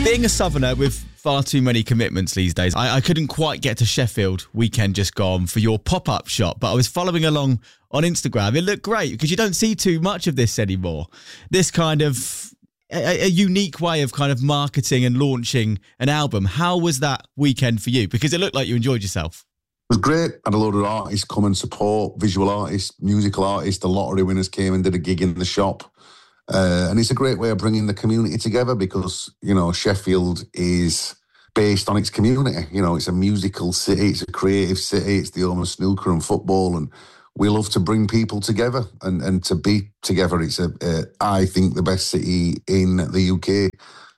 Being a southerner with far too many commitments these days, I couldn't quite get to Sheffield weekend just gone for your pop-up shop, but I was following along on Instagram. It looked great because you don't see too much of this anymore. This kind of a unique way of kind of marketing and launching an album. How was that weekend for you? Because it looked like you enjoyed yourself. It was great. Had a load of artists come and support, visual artists, musical artists. The lottery winners came and did a gig in the shop. And it's a great way of bringing the community together because, you know, Sheffield is based on its community. You know, it's a musical city, it's a creative city, it's the home of snooker and football, and we love to bring people together and to be together. It's, I think, the best city in the UK.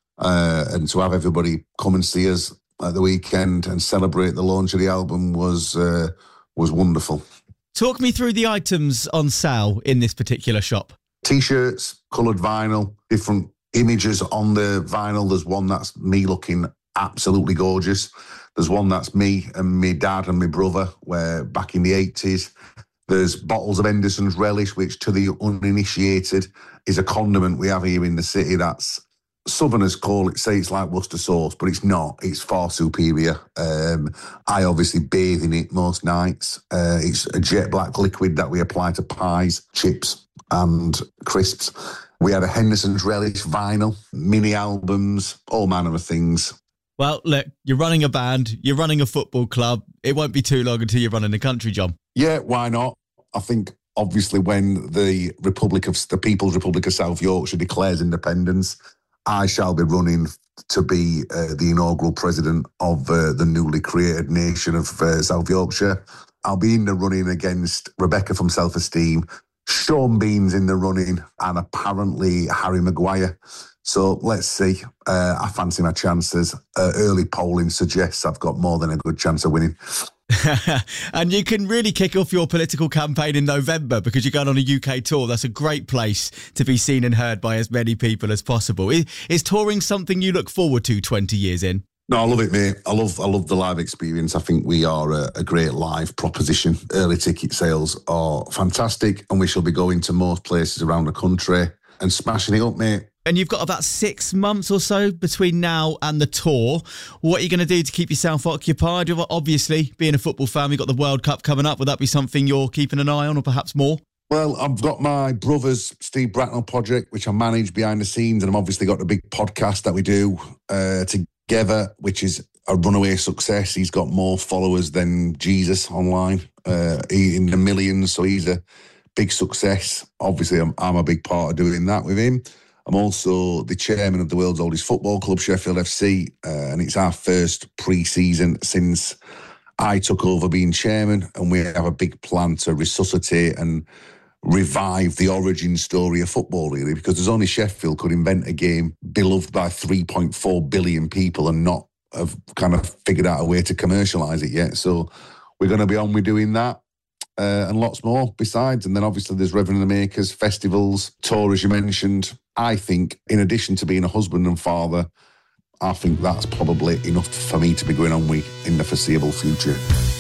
And to have everybody come and see us at the weekend and celebrate the launch of the album was wonderful. Talk me through the items on sale in this particular shop. T-shirts, coloured vinyl, different images on the vinyl. There's one that's me looking absolutely gorgeous. There's one that's me and my dad and my brother, where back in the 80s. There's bottles of Henderson's Relish, which to the uninitiated is a condiment we have here in the city that's Southerners say it's like Worcester sauce, but it's not. It's far superior. I obviously bathe in it most nights. It's a jet black liquid that we apply to pies, chips and crisps. We had a Henderson's Relish vinyl, mini albums, all manner of things. Well, look, you're running a band, you're running a football club. It won't be too long until you're running the country, John. Yeah, why not? I think, obviously, when the People's Republic of South Yorkshire declares independence, I shall be running to be the inaugural president of the newly created nation of South Yorkshire. I'll be in the running against Rebecca from Self Esteem, Sean Bean's in the running, and apparently Harry Maguire. So let's see. I fancy my chances. Early polling suggests I've got more than a good chance of winning. And you can really kick off your political campaign in November because you're going on a UK tour. That's a great place to be seen and heard by as many people as possible. Is touring something you look forward to 20 years in? No, I love it, mate. I love the live experience. I think we are a great live proposition. Early ticket sales are fantastic, and we shall be going to most places around the country and smashing it up, mate. And you've got about 6 months or so between now and the tour. What are you going to do to keep yourself occupied? Obviously, being a football fan, we've got the World Cup coming up. Would that be something you're keeping an eye on, or perhaps more? Well, I've got my brother's Steve Bracknell project, which I manage behind the scenes, and I've obviously got the big podcast that we do together, which is a runaway success. He's got more followers than Jesus online, in the millions, so he's a big success. Obviously, I'm a big part of doing that with him. I'm also the chairman of the world's oldest football club, Sheffield FC, and it's our first pre-season since I took over being chairman, and we have a big plan to resuscitate and revive the origin story of football, really, because there's only Sheffield could invent a game beloved by 3.4 billion people and not have kind of figured out a way to commercialise it yet. So we're going to be on with doing that. And lots more besides. And then obviously there's Reverend the Makers, festivals, tour, as you mentioned. I think in addition to being a husband and father, I think that's probably enough for me to be going on with in the foreseeable future.